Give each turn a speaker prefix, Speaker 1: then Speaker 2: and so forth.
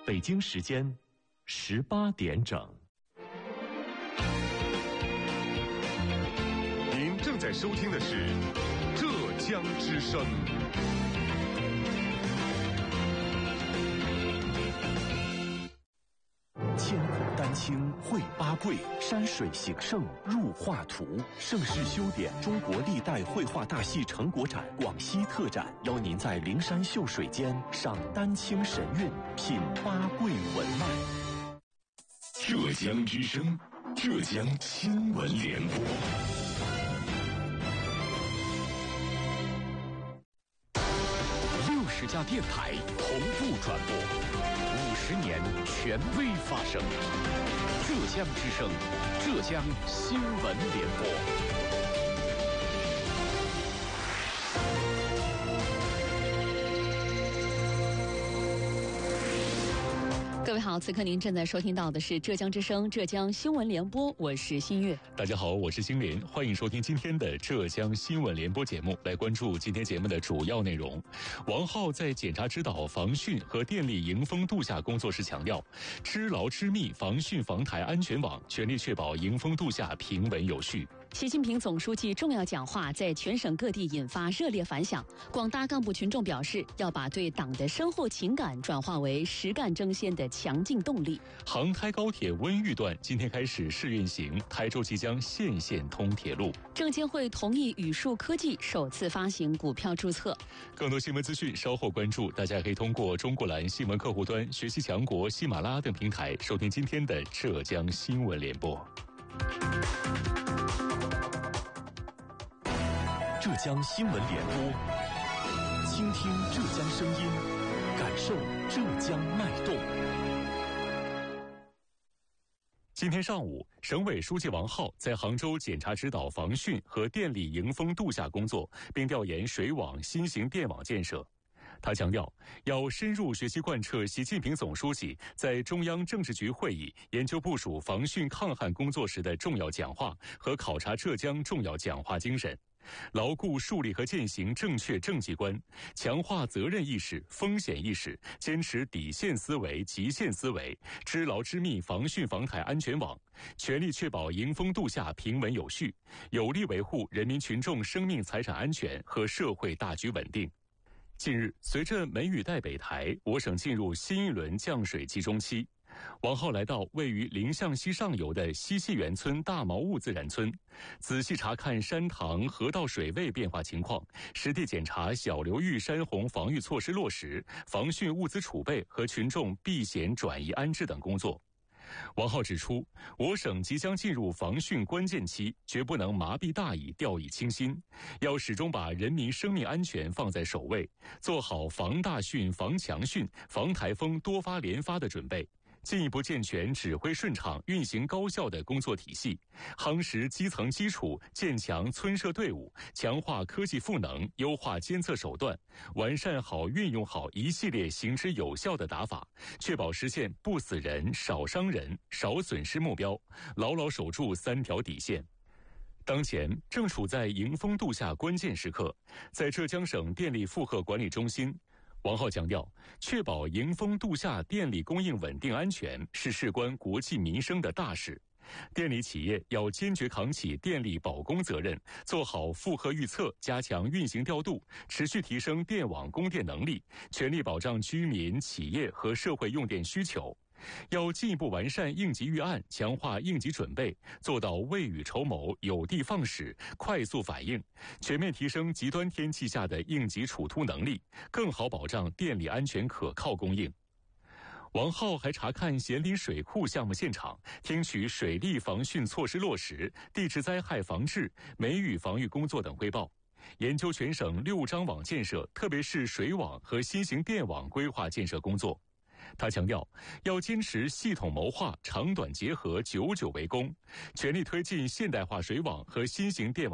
Speaker 1: 北京时间18点整。
Speaker 2: 您正在收听的是浙江之声。
Speaker 1: 千古丹青绘八桂，山水形胜入画图。盛世修典中国历代绘画大戏成果展广西特展，邀您在灵山秀水间赏丹青神韵，品八桂文脉。
Speaker 2: 浙江之声，浙江新闻联播。
Speaker 3: 60家电台同步转播，50年权威发声。浙江之声，浙江新闻联播。
Speaker 4: 各位好，此刻您正在收听到的是浙江之声浙江新闻联播，我是新月。
Speaker 5: 大家好，我是星林，欢迎收听今天的浙江新闻联播节目，来关注今天节目的主要内容。王浩在检察指导防汛和电力迎风度夏工作时强调，知牢知密防汛防台安全网，全力确保迎风度夏平稳有序。
Speaker 4: 习近平总书记重要讲话在全省各地引发热烈反响，广大干部群众表示，要把对党的深厚情感转化为实干争先的强劲动力。
Speaker 5: 杭台高铁温榆段今天开始试运行，台州即将县县通铁路。
Speaker 4: 证监会同意宇树科技首次发行股票注册。
Speaker 5: 更多新闻资讯稍后关注，大家可以通过中国蓝新闻客户端、学习强国、喜马拉雅等平台收听今天的浙江新闻联播。
Speaker 1: 浙江新闻联播，倾听浙江声音，感受浙江脉动。
Speaker 5: 今天上午，省委书记王浩在杭州检查指导防汛和电力迎风度夏工作，并调研水网新型电网建设。他强调，要深入学习贯彻习近平总书记在中央政治局会议研究部署防汛抗旱工作时的重要讲话和考察浙江重要讲话精神，牢固树立和践行正确政绩观，强化责任意识、风险意识，坚持底线思维、极限思维，知牢知密防汛防台安全网，全力确保迎风度夏平稳有序，有力维护人民群众生命财产安全和社会大局稳定。近日，随着梅雨带北台，我省进入新一轮降水集中期。王浩来到位于临向西上游的西溪园村大茅坞自然村，仔细查看山塘河道水位变化情况，实地检查小流域山洪防御措施落实、防汛物资储备和群众避险转移安置等工作。王浩指出，我省即将进入防汛关键期，绝不能麻痹大意、掉以轻心，要始终把人民生命安全放在首位，做好防大汛、防强汛、防台风多发连发的准备。进一步健全指挥顺畅、运行高效的工作体系，夯实基层基础，建强村社队伍，强化科技赋能，优化监测手段，完善好、运用好一系列行之有效的打法，确保实现不死人、少伤人、少损失目标，牢牢守住3条底线。当前正处在迎风度夏关键时刻，在浙江省电力负荷管理中心，王浩强调，确保迎风度夏电力供应稳定安全是事关国计民生的大事。电力企业要坚决扛起电力保供责任，做好负荷预测，加强运行调度，持续提升电网供电能力，全力保障居民、企业和社会用电需求。要进一步完善应急预案，强化应急准备，做到未雨绸缪、有的放矢、快速反应，全面提升极端天气下的应急处突能力，更好保障电力安全可靠供应。王浩还查看咸林水库项目现场，听取水利防汛措施落实、地质灾害防治、梅雨防御工作等汇报，研究全省6张网建设，特别是水网和新型电网规划建设工作。他强调，要坚持系统谋划、长短结合、久久为功，全力推进现代化水网和新型电网